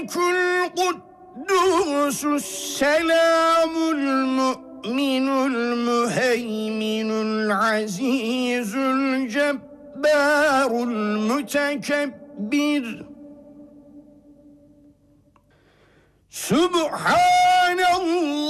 القدوس السلام المؤمن المهيمن العزيز الجبار المتكبر سبحان الله